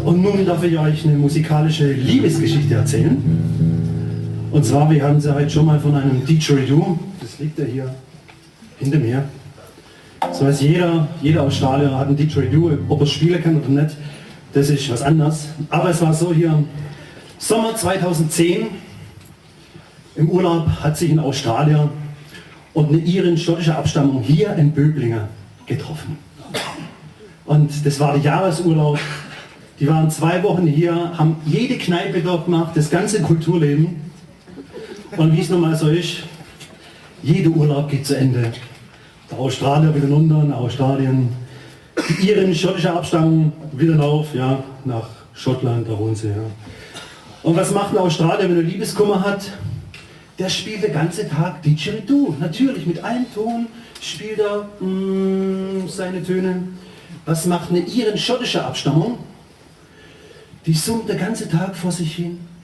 Und nun darf ich euch eine musikalische Liebesgeschichte erzählen. Und zwar, wir haben sie heute schon mal von einem Didgeridoo, das liegt ja hier hinter mir. Das weiß jeder Australier hat ein Didgeridoo, ob er spielen kann oder nicht, das ist was anderes. Aber es war so hier, Sommer 2010, im Urlaub hat sich ein Australier und eine Irin schottischer Abstammung hier in Böblinger getroffen. Und das war der Jahresurlaub. Die waren 2 Wochen hier, haben jede Kneipe dort gemacht, das ganze Kulturleben. Und wie es nun mal so ist, jeder Urlaub geht zu Ende. Der Australier wieder runter nach Australien. Die Iren schottischer Abstammung wieder rauf, ja, nach Schottland, da wohnen sie. Ja. Und was macht ein Australier, wenn er Liebeskummer hat? Der spielt den ganzen Tag Didgeridoo. Natürlich, mit einem Ton spielt er seine Töne. Was macht eine Iren schottischer Abstammung? Die summt den ganzen Tag vor sich hin.